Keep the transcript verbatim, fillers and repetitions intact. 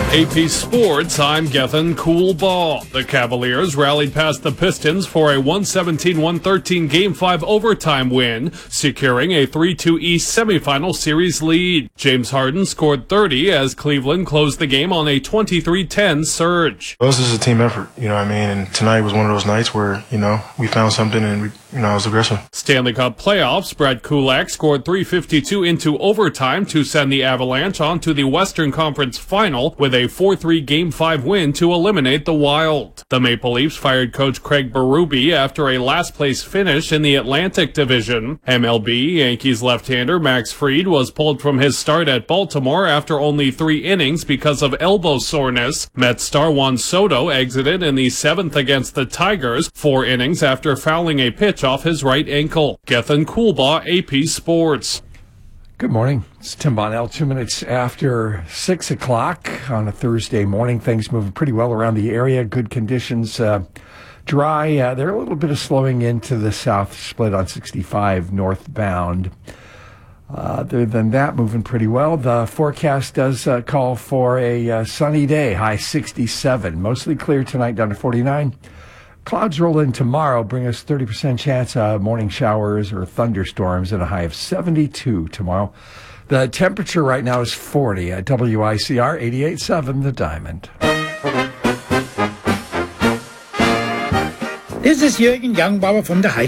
A P Sports, I'm Gethin Coolbaugh. The Cavaliers rallied past the Pistons for a one seventeen one thirteen Game five overtime win, securing a three two East semifinal series lead. James Harden scored thirty as Cleveland closed the game on a twenty-three ten surge. Well, this is a team effort, you know what I mean? And tonight was one of those nights where, you know, we found something and, we, you know, I was aggressive. Stanley Cup playoffs, Brett Kulak scored three fifty-two into overtime to send the Avalanche on to the Western Conference Final with a four three Game five win to eliminate the Wild. The Maple Leafs fired coach Craig Berube after a last-place finish in the Atlantic Division. M L B, Yankees left-hander Max Fried was pulled from his start at Baltimore after only three innings because of elbow soreness. Mets star Juan Soto exited in the seventh against the Tigers, four innings after fouling a pitch off his right ankle. Gethin Coolbaugh, A P Sports. Good morning. It's Tim Bonnell, two minutes after six o'clock on a Thursday morning. Things moving pretty well around the area. Good conditions. Uh, dry. Uh, they're a little bit of slowing into the south split on sixty-five northbound. Uh, other than that, moving pretty well. The forecast does uh, call for a uh, sunny day, high sixty-seven. Mostly clear tonight, down to forty-nine. Clouds roll in tomorrow, bring us thirty percent chance of morning showers or thunderstorms and a high of seventy-two tomorrow. The temperature right now is forty at W I C R eighty-eight point seven The Diamond. This is Jürgen Youngbauer from the High